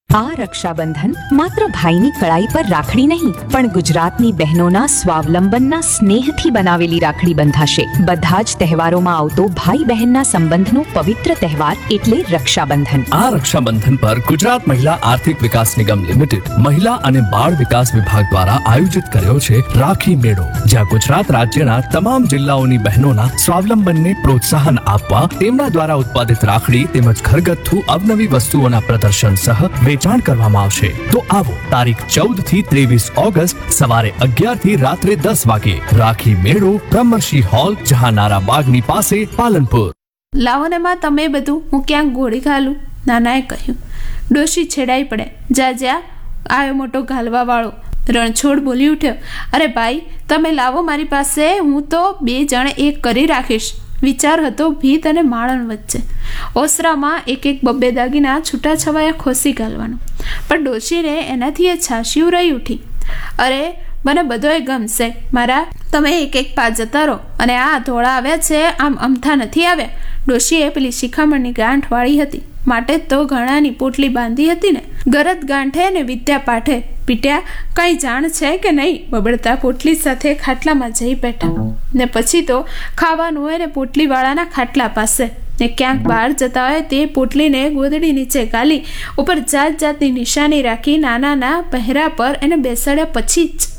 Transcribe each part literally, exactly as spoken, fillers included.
આ રક્ષાબંધન માત્ર ભાઈની કળાઈ પર રાખડી નહીં પણ ગુજરાતની બહેનોના સ્વાવલંબનના સ્નેહથી બનાવેલી રાખડી બંધાશે. બધા જ તહેવારોમાં આવતો ભાઈ બહેનના સંબંધનો પવિત્ર તહેવાર એટલે રક્ષાબંધન. આ રક્ષાબંધન પર ગુજરાત મહિલા આર્થિક વિકાસ નિગમ લિમિટેડ મહિલા અને બાળ વિકાસ વિભાગ દ્વારા આયોજિત કર્યો છે રાખી મેળો, જ્યાં ગુજરાત રાજ્યના તમામ જિલ્લાઓની બહેનોના સ્વાવલંબનને પ્રોત્સાહન આપવા તેમના દ્વારા ઉત્પાદિત રાખડી તેમજ ઘરગથ્થુ અવનવી વસ્તુઓના પ્રદર્શન સહ વેચાણ કરવામાં આવશે. તો આવો તારીખ ચૌદ થી ત્રેવીસ ઓગસ્ટ સવારે અગિયાર થી રાત્રે દસ વાગે રાખી મેળો, બ્રહ્મર્ષિ હોલ, જહાનારા બાગની પાસે, પાલનપુર. લાવો ને માં તમે બધું, હું ક્યાંક ગોળી ઘાલું. નાનાએ કહ્યું. ડોશી છેડાઈ પડે. જા જા આયો મોટો ઘાલવા વાળો. રણછોડ બોલી ઉઠ્યો. અરે ભાઈ તમે લાવો મારી પાસે, હું તો બે જણ એક કરી રાખીશ. વિચાર હતો ભીત અને માળણ વચ્ચે. ઓસરામાં એક એક બબ્બે દાગીના છૂટાછવાયા ખોસી ઘાલવાનો, પણ ડોશીને એનાથી એ છાશિયું રહી ઉઠી. અરે મને બધોય ગમશે મારા, તમે એક એક પા જતા રહો. અને આ ધોળા આવ્યા છે, આમ અમથા નથી આવ્યા. ડોશીએ પેલી શિખામણની ગાંઠ વાળી હતી માટે તો ઘણાની પોટલી બાંધી હતી ને. ગરજ ગાંઠે ને વિદ્યા પાઠે પીટ્યા કઈ જાણ છે કે નહીં, બબડતા પોટલી સાથે ખાટલામાં જઈ બેઠા. ને પછી તો ખાવાનું હોય ને પોટલી વાળાના ખાટલા પાસે, ને ક્યાંક બહાર જતા હોય તે પોટલીને ગોદડી નીચે ગાલી ઉપર જાત જાતની નિશાની રાખી નાના પહેરા પર એને બેસાડ્યા પછી જ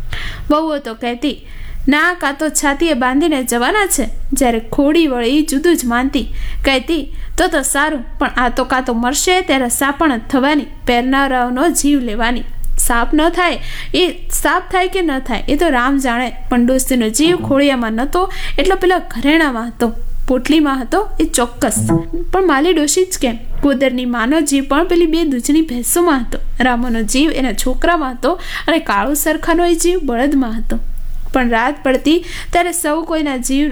બહુઓ તો કહેતી ના કાં તો છાતીએ બાંધીને જવાના છે, જ્યારે ખોડી વળી જુદું જ માનતી. કહેતી તો તો સારું, પણ આ તો કાં તો મરશે ત્યારે સાપણ જ થવાની, પહેરનારાઓનો જીવ લેવાની. સાપ ન થાય એ સાપ થાય કે ન થાય એ તો રામ જાણે, પણ ડોસીનો જીવ ખોડિયામાં નહોતો એટલો પેલા ઘરેણામાં હતો, પોટલીમાં હતો એ ચોક્કસ. પણ માલી ડોશી જ કેમ, ગોદરની માનો જીવ પણ પેલી બે દૂધની ભેંસોમાં હતો, રામોનો જીવ એના છોકરામાં હતો, અને કાળુ સરખાનો એ જીવ બળદમાં હતો. પણ રાત પડતી ત્યારે સૌ કોઈના જીવ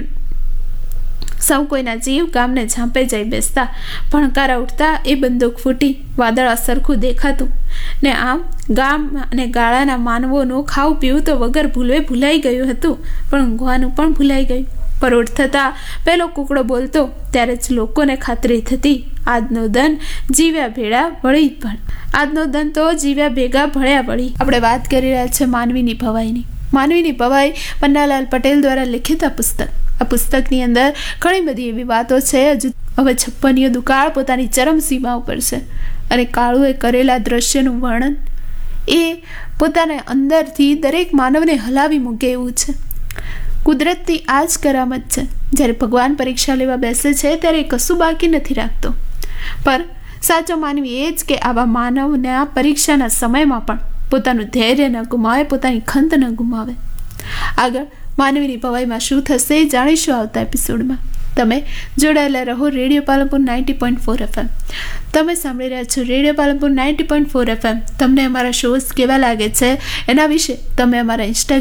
સૌ કોઈના જીવ ગામને ઝાંપે જઈ બેસતા. ભણકારા ઉઠતા એ બંદૂક ફૂટી, વાદળા સરખું દેખાતું. ને આમ ગામ અને ગાળાના માનવોનું ખાવું પીવું તો વગર ભૂલવે ભૂલાઈ ગયું હતું, પણ ઊંઘવાનું પણ ભૂલાઈ ગયું. પરોઢ થતાં પેલો કુકડો બોલતો ત્યારે જ લોકોને ખાતરી થતી આજનો દન જીવ્યા ભેળા વળી ભળ. આજનો દન તો જીવ્યા ભેગા ભળ્યા વળી. આપણે વાત કરી રહ્યા છે માનવીની ભવાઈની. માનવીની ભવાઈ પન્નાલાલ પટેલ દ્વારા લિખિત આ પુસ્તક. આ પુસ્તકની અંદર ઘણી બધી એવી વાતો છે. હજુ હવે છપ્પનિયો દુકાળ પોતાની ચરમસીમા ઉપર છે, અને કાળુએ કરેલા દ્રશ્યનું વર્ણન એ પોતાના અંદરથી દરેક માનવને હલાવી મૂકે એવું છે. કુદરતની આ જ કરામત છે. જ્યારે ભગવાન પરીક્ષા લેવા બેસે છે ત્યારે કશું બાકી નથી રાખતો, પણ સાચો માનવી એ જ કે આવા માનવના પરીક્ષાના સમયમાં પણ પોતાનું ધૈર્ય ન ગુમાવે, પોતાની ખંત ન ગુમાવે. આગળ માનવીની ભવાઈમાં શું થશે એ જાણીશું આવતા એપિસોડમાં. તમે જોડાયેલા રહો radio Palanpur ninety point four FM. તમે સાંભળી રહ્યા છો radio Palanpur ninety point four FM. તમને અમારા શોઝ કેવા લાગે છે એના વિશે તમે અમારા ઇન્સ્ટા